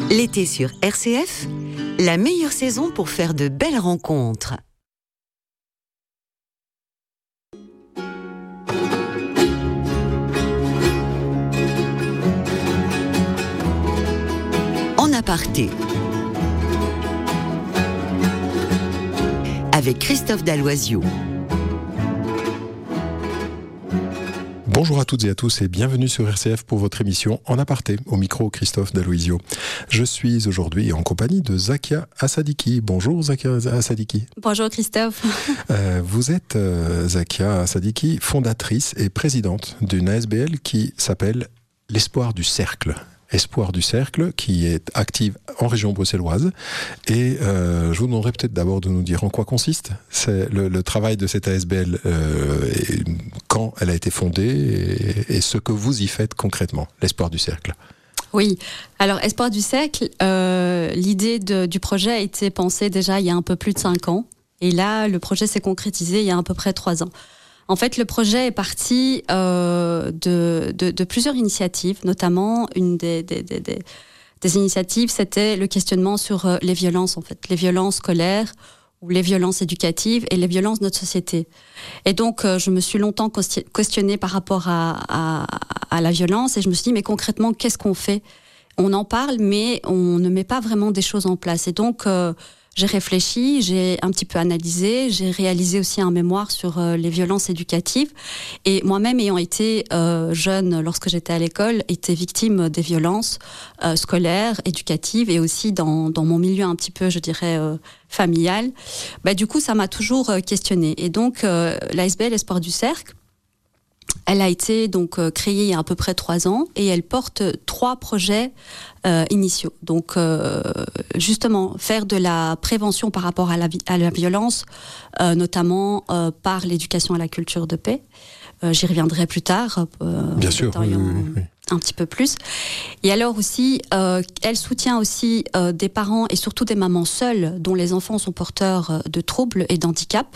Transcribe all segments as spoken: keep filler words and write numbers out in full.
L'été sur R C F, la meilleure saison pour faire de belles rencontres. En aparté. Avec Christophe Dalloisiot. Bonjour à toutes et à tous et bienvenue sur R C F pour votre émission En aparté, au micro Christophe Dalloisiot. Je suis aujourd'hui en compagnie de Zakia Assadiki. Bonjour Zakia Assadiki. Bonjour Christophe. Euh, vous êtes euh, Zakia Assadiki, fondatrice et présidente d'une A S B L qui s'appelle l'Espoir du Cercle. Espoir du Cercle, qui est active en région bruxelloise. Et euh, je vous demanderai peut-être d'abord de nous dire en quoi consiste c'est le, le travail de cette A S B L, euh, et quand elle a été fondée et, et ce que vous y faites concrètement, l'Espoir du Cercle. Oui, alors Espoir du Cercle, euh, l'idée de, du projet a été pensée déjà il y a un peu plus de cinq ans. Et là, le projet s'est concrétisé il y a à peu près trois ans. En fait, le projet est parti euh, de, de, de plusieurs initiatives, notamment une des, des, des, des, des initiatives, c'était le questionnement sur euh, les violences, en fait, les violences scolaires ou les violences éducatives et les violences de notre société. Et donc, euh, je me suis longtemps questionnée par rapport à, à, à la violence et je me suis dit, mais concrètement, qu'est-ce qu'on fait ? On en parle, mais on ne met pas vraiment des choses en place. Et donc, euh, j'ai réfléchi, j'ai un petit peu analysé, j'ai réalisé aussi un mémoire sur euh, les violences éducatives. Et moi-même, ayant été euh, jeune lorsque j'étais à l'école, été victime des violences euh, scolaires, éducatives et aussi dans, dans mon milieu un petit peu, je dirais, euh, familial. Bah, du coup, ça m'a toujours euh, questionnée. Et donc, euh, l'A S B L Espoir du Cercle, elle a été donc euh, créée il y a à peu près trois ans et elle porte trois projets euh, initiaux. Donc, euh, justement, faire de la prévention par rapport à la, vi- à la violence, euh, notamment euh, par l'éducation à la culture de paix. Euh, j'y reviendrai plus tard. Euh, Bien sûr, oui, oui, oui. Un petit peu plus. Et alors aussi, euh, elle soutient aussi euh, des parents et surtout des mamans seules dont les enfants sont porteurs de troubles et d'handicap.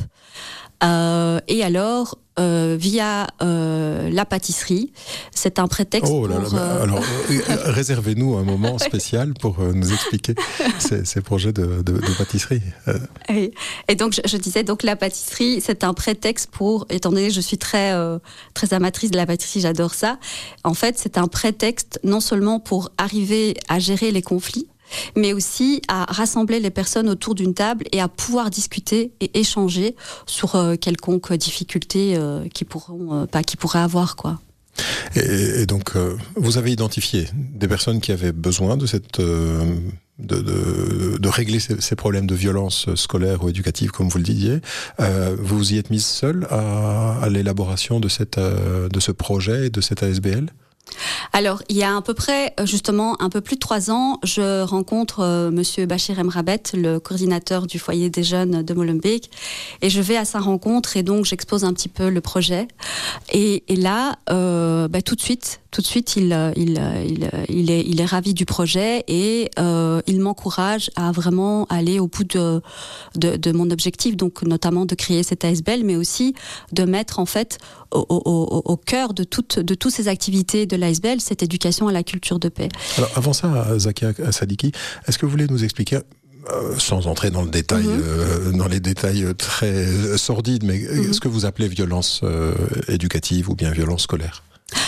Euh, et alors, euh, via euh, la pâtisserie, c'est un prétexte oh là là, pour... Euh... Alors, euh, réservez-nous un moment spécial pour euh, nous expliquer ces, ces projets de, de, de pâtisserie. Euh... Et, et donc, je, je disais, donc la pâtisserie, c'est un prétexte pour, étant donné que je suis très, euh, très amatrice de la pâtisserie, j'adore ça. En fait, c'est un prétexte non seulement pour arriver à gérer les conflits, mais aussi à rassembler les personnes autour d'une table et à pouvoir discuter et échanger sur euh, quelconque difficulté euh, qu'ils pourront, euh, pas, qu'ils pourraient avoir, quoi. Et, et donc, euh, vous avez identifié des personnes qui avaient besoin de cette, euh, de, de, de régler ces, ces problèmes de violence scolaire ou éducative, comme vous le disiez. Euh, vous vous y êtes mise seule à, à l'élaboration de cette, euh, de ce projet et de cette A S B L ? Alors, il y a à peu près, justement, un peu plus de trois ans, je rencontre euh, Monsieur Bachir Emrabet, le coordinateur du foyer des jeunes de Molenbeek, et je vais à sa rencontre et donc j'expose un petit peu le projet. Et, et là, euh, bah, tout de suite, tout de suite, il, il, il, il, est, il est ravi du projet et euh, il m'encourage à vraiment aller au bout de, de, de mon objectif, donc notamment de créer cette A S B L, mais aussi de mettre en fait au, au, au cœur de toutes, de toutes ces activités de l'A S B L, cette éducation à la culture de paix. Alors avant ça, Zakia Assadiki, est-ce que vous voulez nous expliquer, euh, sans entrer dans le détail, mm-hmm. euh, dans les détails très sordides, mais mm-hmm. ce que vous appelez violence euh, éducative ou bien violence scolaire ?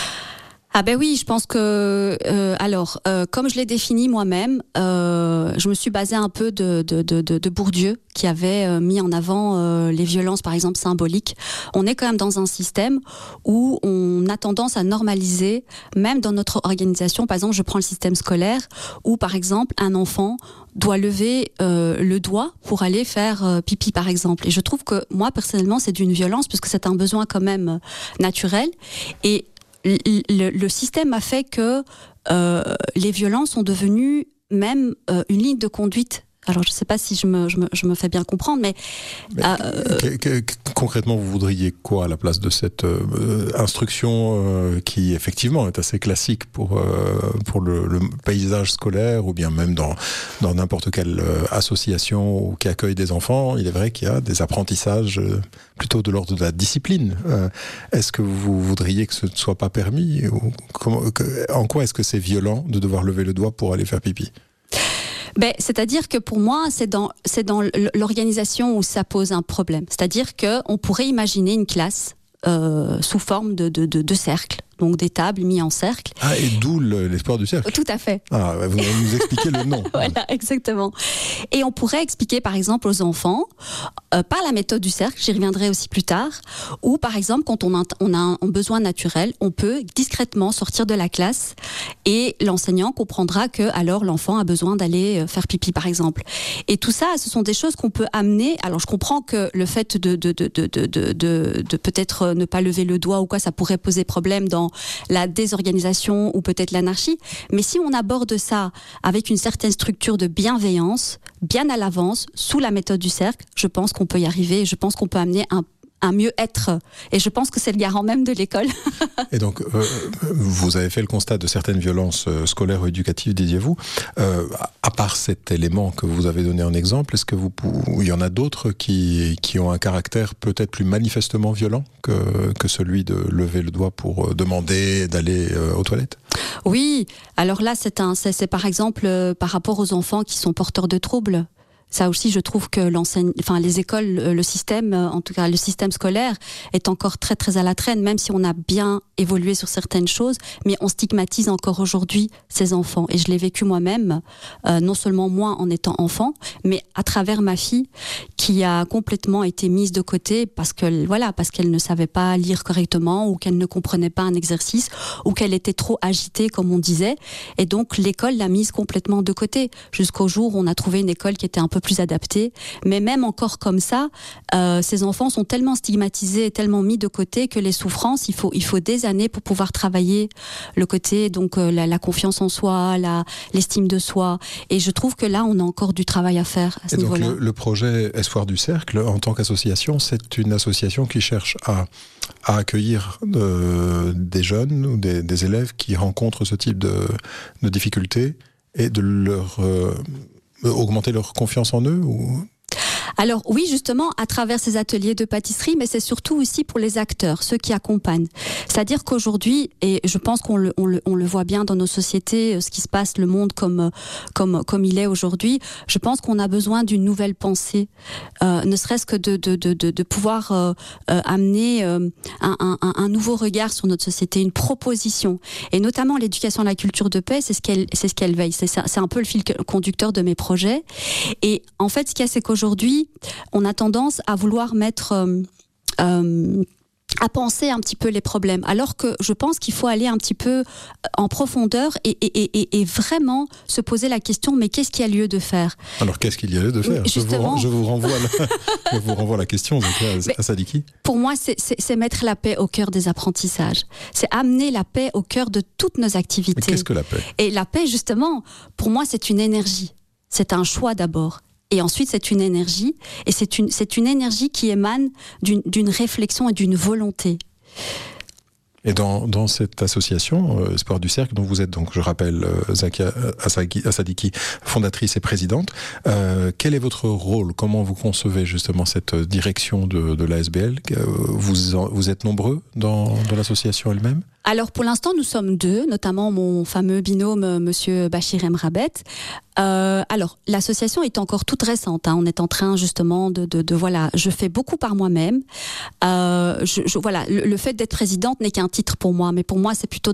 Ah ben oui, je pense que euh, alors euh, comme je l'ai défini moi-même, euh, je me suis basée un peu de de de, de Bourdieu qui avait euh, mis en avant euh, les violences par exemple symboliques. On est quand même dans un système où on a tendance à normaliser, même dans notre organisation. Par exemple, je prends le système scolaire où par exemple un enfant doit lever euh, le doigt pour aller faire euh, pipi par exemple. Et je trouve que moi personnellement c'est d'une violence puisque c'est un besoin quand même euh, naturel et Le, le système a fait que euh, les violences sont devenues même euh, une ligne de conduite. Alors, je ne sais pas si je me, je, me, je me fais bien comprendre, mais... mais euh, que, que, que, concrètement, vous voudriez quoi à la place de cette euh, instruction euh, qui, effectivement, est assez classique pour, euh, pour le, le paysage scolaire ou bien même dans, dans n'importe quelle euh, association qui accueille des enfants. Il est vrai qu'il y a des apprentissages euh, plutôt de l'ordre de la discipline. Euh, est-ce que vous voudriez que ce ne soit pas permis ou comment, que, en quoi est-ce que c'est violent de devoir lever le doigt pour aller faire pipi ? Ben, c'est-à-dire que pour moi, c'est dans, c'est dans l'organisation où ça pose un problème. C'est-à-dire qu'on pourrait imaginer une classe euh, sous forme de, de, de, de cercle. Donc des tables mises en cercle. Ah, et d'où le, l'espoir du cercle. Tout à fait. Ah, vous allez nous expliquer le nom. Voilà, exactement. Et on pourrait expliquer par exemple aux enfants, euh, par la méthode du cercle, j'y reviendrai aussi plus tard, ou par exemple quand on a, on a un besoin naturel, on peut discrètement sortir de la classe et l'enseignant comprendra que alors l'enfant a besoin d'aller faire pipi par exemple. Et tout ça, ce sont des choses qu'on peut amener. Alors je comprends que le fait de, de, de, de, de, de, de, de peut-être ne pas lever le doigt ou quoi, ça pourrait poser problème dans la désorganisation ou peut-être l'anarchie, mais si on aborde ça avec une certaine structure de bienveillance, bien à l'avance, sous la méthode du cercle, je pense qu'on peut y arriver et je pense qu'on peut amener un un mieux-être. Et je pense que c'est le garant même de l'école. Et donc, euh, vous avez fait le constat de certaines violences scolaires ou éducatives, disiez-vous. Euh, à part cet élément que vous avez donné en exemple, est-ce que vous, il y en a d'autres qui, qui ont un caractère peut-être plus manifestement violent que, que celui de lever le doigt pour demander d'aller euh, aux toilettes ? Oui, alors là, c'est, un, c'est, c'est par exemple euh, par rapport aux enfants qui sont porteurs de troubles. Ça aussi, je trouve que l'enseigne, enfin les écoles, le système, en tout cas le système scolaire, est encore très très à la traîne, même si on a bien évolué sur certaines choses, mais on stigmatise encore aujourd'hui ces enfants. Et je l'ai vécu moi-même, euh, non seulement moi en étant enfant, mais à travers ma fille qui a complètement été mise de côté parce que voilà, parce qu'elle ne savait pas lire correctement ou qu'elle ne comprenait pas un exercice ou qu'elle était trop agitée, comme on disait. Et donc l'école l'a mise complètement de côté jusqu'au jour où on a trouvé une école qui était un peu plus adaptés, mais même encore comme ça, euh, ces enfants sont tellement stigmatisés et tellement mis de côté que les souffrances, il faut, il faut des années pour pouvoir travailler le côté, donc euh, la, la confiance en soi, la, l'estime de soi, et je trouve que là, on a encore du travail à faire à ce et niveau-là. Donc le, le projet Espoir du Cercle, en tant qu'association, c'est une association qui cherche à, à accueillir euh, des jeunes ou des, des élèves qui rencontrent ce type de, de difficultés et de leur... Euh, augmenter leur confiance en eux ou... Alors oui, justement, à travers ces ateliers de pâtisserie, mais c'est surtout aussi pour les acteurs, ceux qui accompagnent. C'est-à-dire qu'aujourd'hui, et je pense qu'on le, on le, on le voit bien dans nos sociétés, ce qui se passe, le monde comme, comme, comme il est aujourd'hui, je pense qu'on a besoin d'une nouvelle pensée, euh, ne serait-ce que de, de, de, de, de pouvoir euh, euh, amener euh, un, un, un nouveau regard sur notre société, une proposition. Et notamment l'éducation à la culture de paix, c'est ce qu'elle, c'est ce qu'elle veille. C'est, c'est un peu le fil conducteur de mes projets. Et en fait, ce qu'il y a, c'est qu'aujourd'hui, on a tendance à vouloir mettre, euh, euh, à penser un petit peu les problèmes, alors que je pense qu'il faut aller un petit peu en profondeur et, et, et, et vraiment se poser la question, mais qu'est-ce qu'il y a lieu de faire ? Alors qu'est-ce qu'il y a lieu de faire ? Justement, je, vous, je, vous renvoie la, je vous renvoie la question, Zakia Sadiki. Pour moi, c'est, c'est, c'est mettre la paix au cœur des apprentissages. C'est amener la paix au cœur de toutes nos activités. Mais qu'est-ce que la paix ? Et la paix, justement, pour moi, c'est une énergie. C'est un choix d'abord. Et ensuite, c'est une énergie, et c'est une, c'est une énergie qui émane d'une, d'une réflexion et d'une volonté. Et dans, dans cette association, euh, Espoir du Cercle, dont vous êtes donc, je rappelle, euh, Zakia Sadiki, fondatrice et présidente, euh, quel est votre rôle ? Comment vous concevez justement cette direction de, de l'A S B L ? vous, en, vous êtes nombreux dans, dans l'association elle-même ? Alors pour l'instant, nous sommes deux, notamment mon fameux binôme, Monsieur Bachir Emrabet. Euh, alors, l'association est encore toute récente. Hein. On est en train justement de, de, de voilà, je fais beaucoup par moi-même. Euh, je, je, voilà, le, le fait d'être présidente n'est qu'un titre pour moi, mais pour moi, c'est plutôt